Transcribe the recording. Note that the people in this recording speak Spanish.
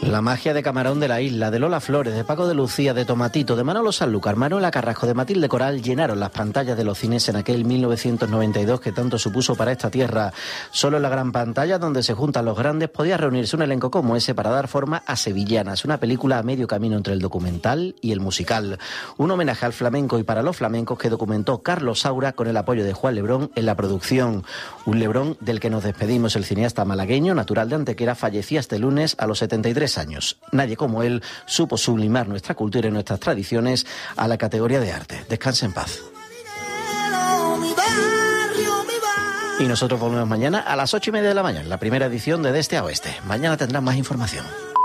La magia de Camarón de la Isla, de Lola Flores, de Paco de Lucía, de Tomatito, de Manolo Sanlúcar, Manuela Carrasco, de Matilde Coral llenaron las pantallas de los cines en aquel 1992 que tanto supuso para esta tierra. Solo en la gran pantalla, donde se juntan los grandes, podía reunirse un elenco como ese para dar forma a Sevillanas, una película a medio camino entre el documental y el musical. Un homenaje al flamenco y para los flamencos que documentó Carlos Saura con el apoyo de Juan Lebrón en la producción. Un Lebrón del que nos despedimos. El cineasta malagueño, natural de Antequera, fallecía este lunes a los 73 años. Nadie como él supo sublimar nuestra cultura y nuestras tradiciones a la categoría de arte. Descanse en paz. Y nosotros volvemos mañana a las 8:30 de la mañana, la primera edición de Este a Oeste. Mañana tendrán más información.